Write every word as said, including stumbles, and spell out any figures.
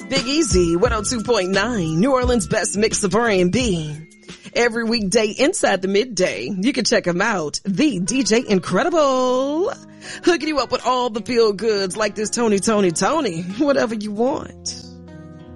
Big Easy, one oh two point nine, New Orleans' best mix of R and B. Every weekday inside the midday, you can check him out, the D J Incredible. Hooking you up with all the feel goods like this Tony, Tony, Tony, whatever you want.